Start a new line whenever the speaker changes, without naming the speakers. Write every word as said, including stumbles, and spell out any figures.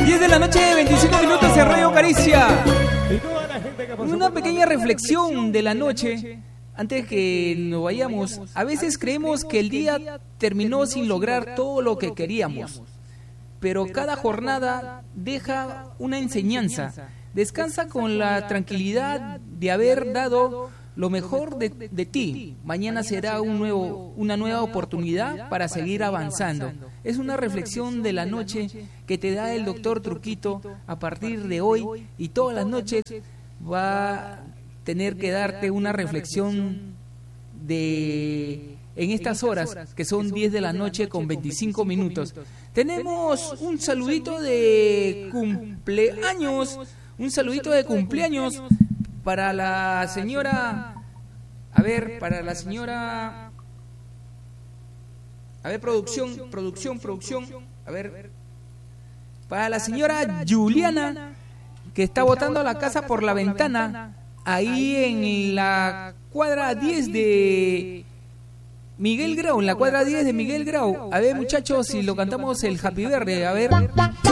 diez de la noche, veinticinco minutos en Radio Caricia. Una pequeña reflexión de la noche. Antes que nos vayamos, a veces creemos que el día terminó sin lograr todo lo que queríamos, pero cada jornada deja una enseñanza. Descansa con la tranquilidad de haber dado lo mejor de, de ti. Mañana será un nuevo, una nueva oportunidad para seguir avanzando. Es una reflexión de la noche que te da el doctor Truquito a partir de hoy, y todas las noches va a tener que darte una reflexión de en estas horas, que son diez de la noche con veinticinco minutos. Tenemos un saludito de cumpleaños, un saludito de cumpleaños para la señora, a ver, para la señora, a ver, producción, producción, producción, a ver, para la señora Juliana, que está botando la casa por la ventana, ahí en la cuadra diez de Miguel Grau, en la cuadra diez de Miguel Grau. A ver, muchachos, si lo cantamos el Happy Verde, a ver.